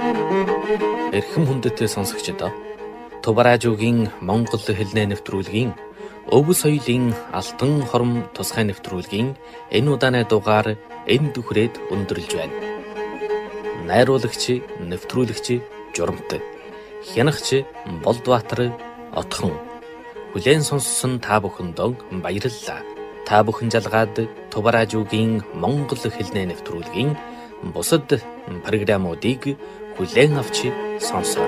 Эрхэм хүндэт сонсогчдоо Төв радиогийн Монгол хэлний нэвтрүүлгийн өв соёлын алтан хором тусгай нэвтрүүлгийн энэ удааны дугаар энд үхрээд өндөрлж байна. Найруулагч, нэвтрүүлэгч, журамт, хянагч Болдбаатар Отхон. Хүлээн сонссон та бүхэндээ баярлалаа. Та бүхэн жалгаад Төв радиогийн Монгол хэлний нэвтрүүлгийн бусад програмуудыг хүлээн авч сонсоорой.